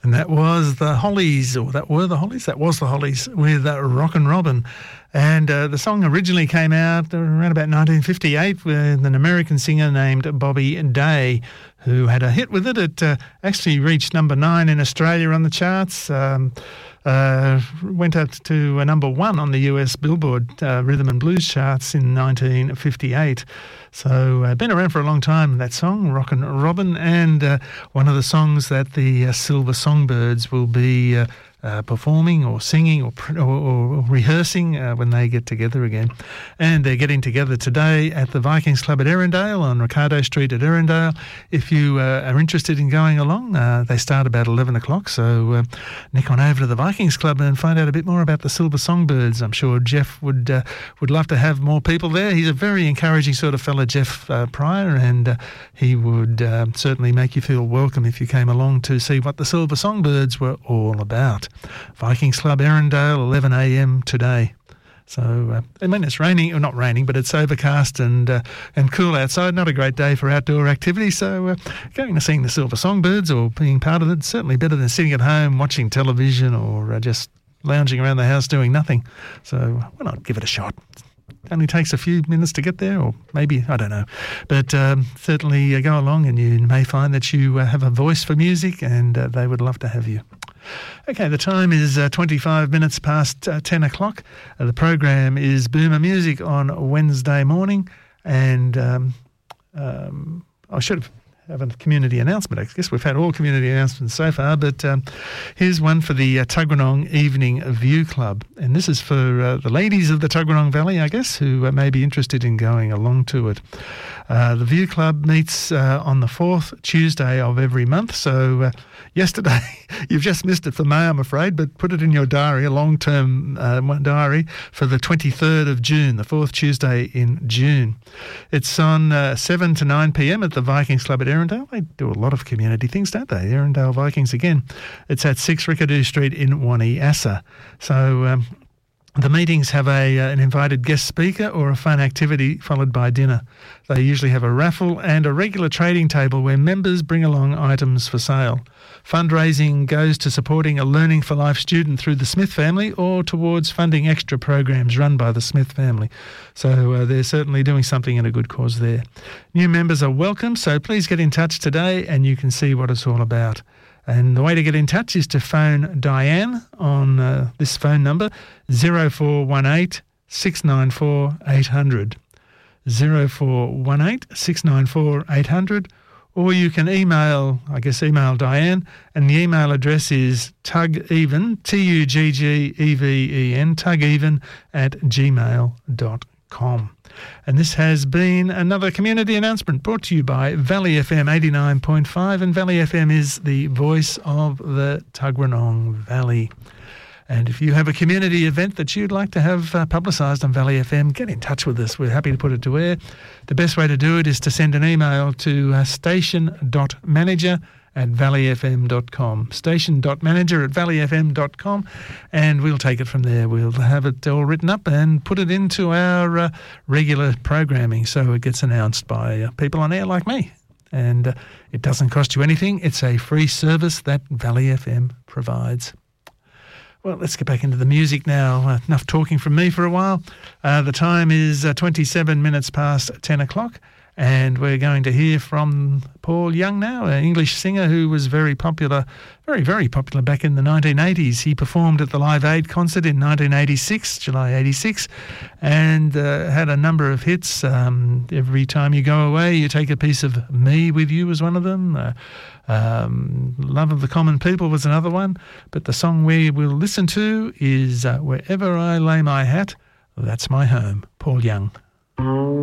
And that was the Hollies, or that were the Hollies? That was the Hollies with Rockin' Robin. And the song originally came out around about 1958 with an American singer named Bobby Day, who had a hit with it. It actually reached number 9 in Australia on the charts. Went up to number 1 on the US Billboard Rhythm and Blues charts in 1958. So been around for a long time, that song, Rockin' Robin, and one of the songs that the Silver Songbirds will be performing or singing or rehearsing when they get together again. And they're getting together today at the Vikings Club at Erindale on Ricardo Street at Erindale. If you are interested in going along, they start about 11 o'clock, so nick on over to the Vikings Club and find out a bit more about the Silver Songbirds. I'm sure Jeff would love to have more people there. He's a very encouraging sort of fella, Jeff Pryor, and he would certainly make you feel welcome if you came along to see what the Silver Songbirds were all about. Vikings Club Erindale, 11 a.m. today. So, I mean, it's raining, or not raining, but it's overcast and cool outside. Not a great day for outdoor activity. So, going to sing the Silver Songbirds or being part of it, certainly better than sitting at home watching television or just lounging around the house doing nothing. So, why not give it a shot? It only takes a few minutes to get there, or maybe, I don't know. But certainly go along, and you may find that you have a voice for music, and they would love to have you. Okay, the time is 25 minutes past 10 o'clock. The program is Boomer Music on Wednesday morning, and I should have a community announcement. I guess we've had all community announcements so far, but here's one for the Tuggeranong Evening View Club, and this is for the ladies of the Tuggeranong Valley, I guess, who may be interested in going along to it. The View Club meets on the 4th Tuesday of every month, so yesterday, you've just missed it for May, I'm afraid, but put it in your diary, a long-term diary, for the 23rd of June, the 4th Tuesday in June. It's on 7 to 9 p.m. at the Vikings Club at Erindale. They do a lot of community things, don't they? Erindale Vikings again. It's at 6 Rickadoo Street in Waniassa. So the meetings have an invited guest speaker or a fun activity followed by dinner. They usually have a raffle and a regular trading table where members bring along items for sale. Fundraising goes to supporting a Learning for Life student through the Smith family or towards funding extra programs run by the Smith family. So they're certainly doing something in a good cause there. New members are welcome, so please get in touch today and you can see what it's all about. And the way to get in touch is to phone Diane on this phone number, 0418 694 800. 0418 694 800. Or you can email Diane, and the email address is tuggeven, TUGGEVEN, tuggeven @gmail.com. And this has been another community announcement brought to you by Valley FM 89.5, and Valley FM is the voice of the Tuggeranong Valley. And if you have a community event that you'd like to have publicised on Valley FM, get in touch with us. We're happy to put it to air. The best way to do it is to send an email to station.manager@valleyfm.com, station.manager@valleyfm.com, and we'll take it from there. We'll have it all written up and put it into our regular programming so it gets announced by people on air like me. And it doesn't cost you anything. It's a free service that Valley FM provides. Well, let's get back into the music now. Enough talking from me for a while. The time is 27 minutes past 10 o'clock, and we're going to hear from Paul Young now, an English singer who was very popular, very, very popular back in the 1980s. He performed at the Live Aid concert in 1986, July 86, and had a number of hits. Every Time You Go Away, You Take a Piece of Me With You was one of them. Love of the Common People was another one. But the song we will listen to is Wherever I Lay My Hat, That's My Home. Paul Young.